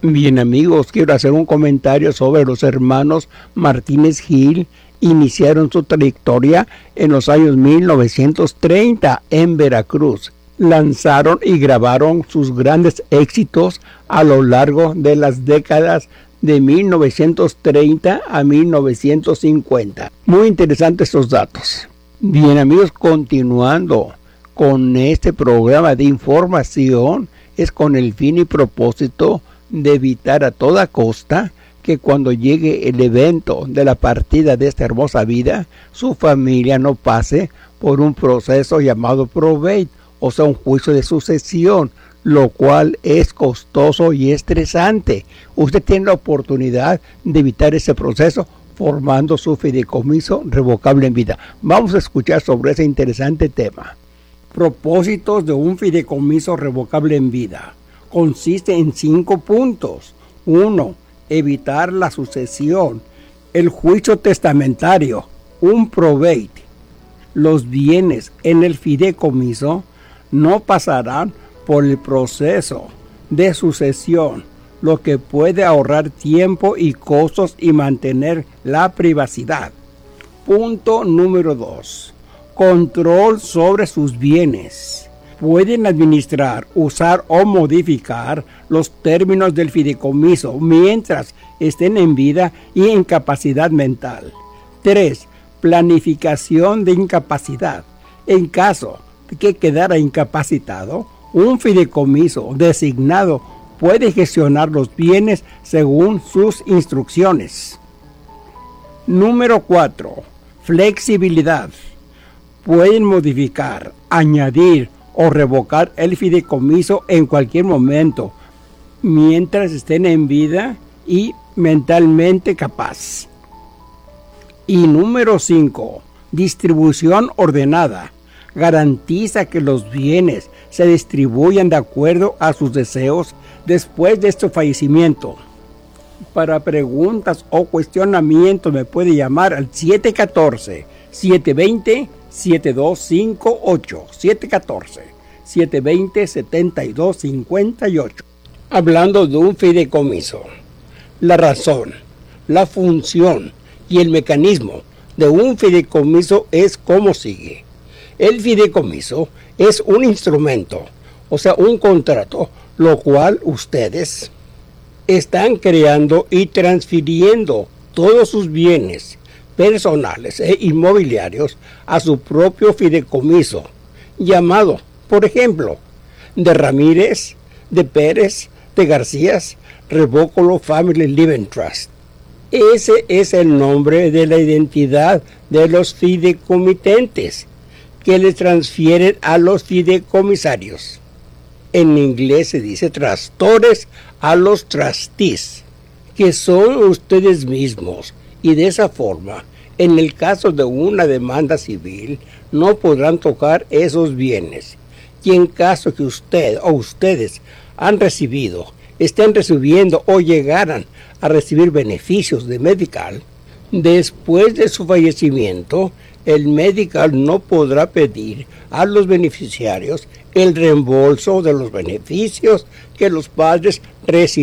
Bien amigos, quiero hacer un comentario sobre los hermanos Martínez Gil. Iniciaron su trayectoria en los años 1930 en Veracruz. Lanzaron y grabaron sus grandes éxitos a lo largo de las décadas de 1930 a 1950. Muy interesantes estos datos. Bien amigos, continuando con este programa de información, es con el fin y propósito de evitar a toda costa que cuando llegue el evento de la partida de esta hermosa vida, su familia no pase por un proceso llamado probate, o sea, un juicio de sucesión, lo cual es costoso y estresante. Usted tiene la oportunidad de evitar ese proceso formando su fideicomiso revocable en vida. Vamos a escuchar sobre ese interesante tema. Propósitos de un fideicomiso revocable en vida. Consiste en 5 puntos. 1. Evitar la sucesión. El juicio testamentario. Un probate. Los bienes en el fideicomiso no pasarán por el proceso de sucesión, lo que puede ahorrar tiempo y costos y mantener la privacidad. Punto número 2. Control sobre sus bienes. Pueden administrar, usar o modificar los términos del fideicomiso mientras estén en vida y en capacidad mental. 3. Planificación de incapacidad. En caso de que quedara incapacitado, un fideicomiso designado puede gestionar los bienes según sus instrucciones. Número 4. Flexibilidad. Pueden modificar, añadir o revocar el fideicomiso en cualquier momento, mientras estén en vida y mentalmente capaz. Y número 5. Distribución ordenada. Garantiza que los bienes se distribuyan de acuerdo a sus deseos después de su fallecimiento. Para preguntas o cuestionamientos me puede llamar al 714-720-7258. 714-720-7258. Hablando de un fideicomiso, la razón, la función y el mecanismo de un fideicomiso es como sigue. El fideicomiso es un instrumento, o sea, un contrato, lo cual ustedes están creando y transfiriendo todos sus bienes personales e inmobiliarios a su propio fideicomiso, llamado, por ejemplo, de Ramírez, de Pérez, de Garcías, Revócolo Family Living Trust. Ese es el nombre de la identidad de los fideicomitentes que le transfieren a los fideicomisarios. En inglés se dice trustores a los trustees, que son ustedes mismos, y de esa forma, en el caso de una demanda civil, no podrán tocar esos bienes. Y en caso que usted o ustedes estén recibiendo o llegaran a recibir beneficios de Medical, después de su fallecimiento, el Medical no podrá pedir a los beneficiarios el reembolso de los beneficios que los padres recibieron.